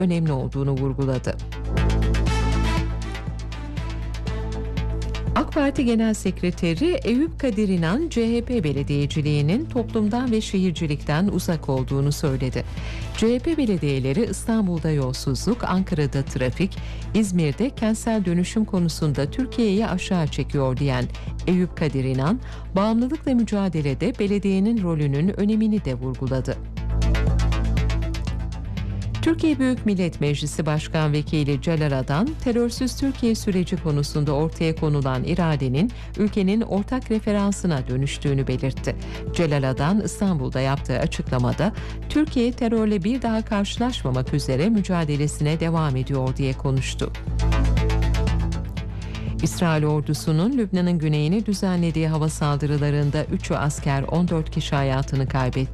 önemli olduğunu vurguladı. AK Parti Genel Sekreteri Eyüp Kadir İnan, CHP belediyeciliğinin toplumdan ve şehircilikten uzak olduğunu söyledi. CHP belediyeleri İstanbul'da yolsuzluk, Ankara'da trafik, İzmir'de kentsel dönüşüm konusunda Türkiye'yi aşağı çekiyor diyen Eyüp Kadir İnan, bağımlılıkla mücadelede belediyenin rolünün önemini de vurguladı. Türkiye Büyük Millet Meclisi Başkan Vekili Celal Adan, terörsüz Türkiye süreci konusunda ortaya konulan iradenin ülkenin ortak referansına dönüştüğünü belirtti. Celal Adan, İstanbul'da yaptığı açıklamada, Türkiye terörle bir daha karşılaşmamak üzere mücadelesine devam ediyor diye konuştu. İsrail ordusunun Lübnan'ın güneyine düzenlediği hava saldırılarında 3 asker, 14 kişi hayatını kaybetti.